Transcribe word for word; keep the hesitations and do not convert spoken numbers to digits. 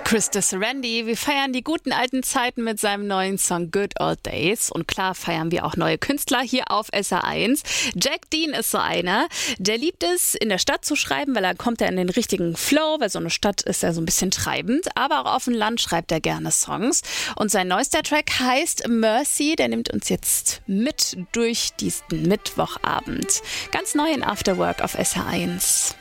Krista Randy, wir feiern die guten alten Zeiten mit seinem neuen Song Good Old Days. Und klar feiern wir auch neue Künstler hier auf S R eins. Jack Dean ist so einer, der liebt es, in der Stadt zu schreiben, weil dann kommt er in den richtigen Flow, weil so eine Stadt ist ja so ein bisschen treibend. Aber auch auf dem Land schreibt er gerne Songs. Und sein neuester Track heißt Mercy, der nimmt uns jetzt mit durch diesen Mittwochabend. Ganz neu in After Work auf S R eins.